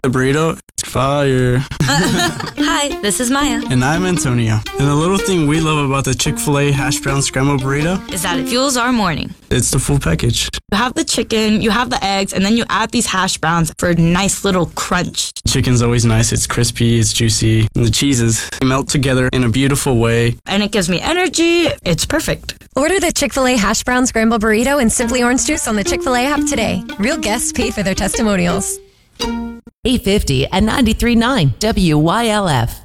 The burrito, it's fire. Hi, this is Maya. And I'm Antonio. And the little thing we love about the Chick-fil-A hash brown scrambled burrito is that it fuels our morning. It's the full package. You have the chicken, you have the eggs, and then you add these hash browns for a nice little crunch. Chicken's always nice. It's crispy, it's juicy, and the cheeses melt together in a beautiful way. And it gives me energy. It's perfect. Order the Chick-fil-A hash brown scrambled burrito and Simply Orange Juice on the Chick-fil-A app today. Real guests pay for their testimonials. 850 and 93.9 WYLF.